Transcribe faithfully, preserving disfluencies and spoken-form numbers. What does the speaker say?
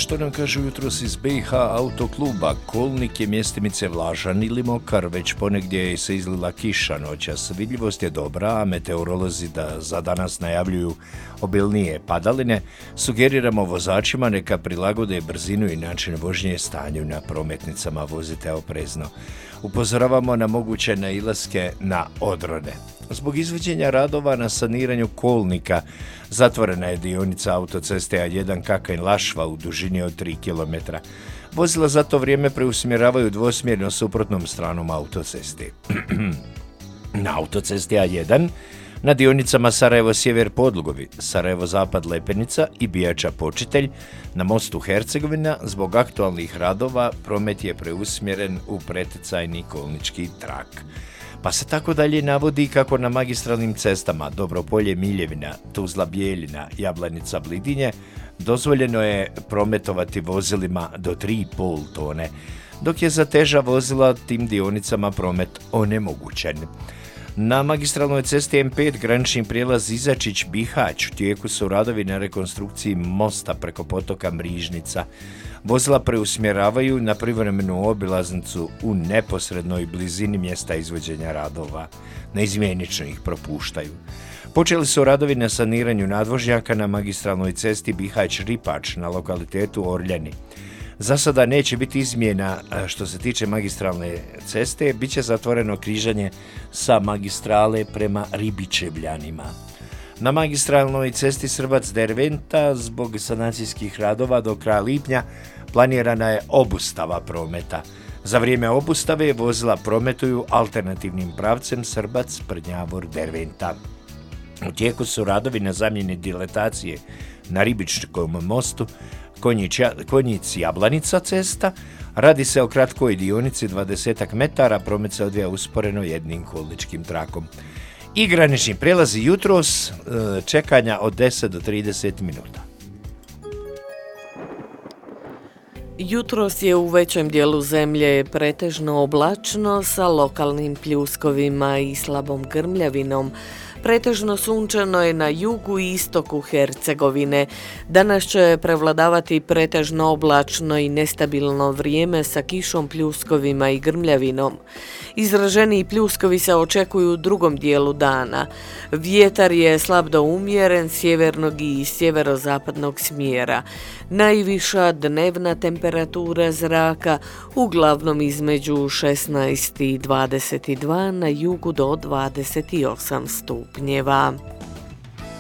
što nam kažu jutros iz B iH autokluba. Kolnik je mjestimice vlažan ili mokar, već ponegdje je se izlila kiša noćas. Vidljivost je dobra, a meteorolozi da za danas najavljuju obilnije padaline. Sugeriramo vozačima neka prilagode brzinu i način vožnje stanju na prometnicama, vozite oprezno. Upozoravamo na moguće nailaske na odrone. Zbog izvođenja radova na saniranju kolnika zatvorena je dionica autoceste A jedan Kakanj-Lašva u dužini od tri kilometra. Vozila za to vrijeme preusmjeravaju dvosmjerno suprotnom stranom autoceste. Na autocesti A jedan na dionicama Sarajevo-Sjever Podlugovi, Sarajevo-Zapad Lepenica i Bijača Počitelj na mostu Hercegovina zbog aktualnih radova promet je preusmjeren u preticajni kolnički trak. Pa se tako dalje navodi kako na magistralnim cestama Dobropolje-Miljevina, Tuzla-Bijeljina, Jablanica-Blidinje dozvoljeno je prometovati vozilima do tri i pol tone, dok je za teža vozila tim dionicama promet onemogućen. Na magistralnoj cesti M pet granični prijelaz Izačić-Bihać u tijeku su radovi na rekonstrukciji mosta preko potoka Mrižnica. Vozila preusmjeravaju na privremenu obilaznicu u neposrednoj blizini mjesta izvođenja radova. Neizmjenično ih propuštaju. Počeli su radovi na saniranju nadvožnjaka na magistralnoj cesti Bihać-Ripač na lokalitetu Orljani. Za sada neće biti izmjena što se tiče magistralne ceste, bit će zatvoreno križanje sa magistrale prema Ribičevljanima. Na magistralnoj cesti Srbac-Derventa zbog sanacijskih radova do kraja lipnja planirana je obustava prometa. Za vrijeme obustave vozila prometuju alternativnim pravcem Srbac-Prnjavor-Derventa. U tijeku su radovi na zamjeni diletacije na Ribičkom mostu Konjic-Jablanica cesta. Radi se o kratkoj dionici dvadeset metara, promet se odvija usporeno jednim kolničkim trakom. I granični prelazi jutros, čekanja od deset do trideset minuta. Jutros je u većem dijelu zemlje pretežno oblačno sa lokalnim pljuskovima i slabom grmljavinom. Pretežno sunčano je na jugu i istoku Hercegovine. Danas će prevladavati pretežno oblačno i nestabilno vrijeme sa kišom, pljuskovima i grmljavinom. Izraženiji pljuskovi se očekuju u drugom dijelu dana. Vjetar je slab do umjeren, sjevernog i sjeverozapadnog smjera. Najviša dnevna temperatura zraka uglavnom između šesnaest i dvadeset dva, na jugu do dvadeset osam stupnjeva.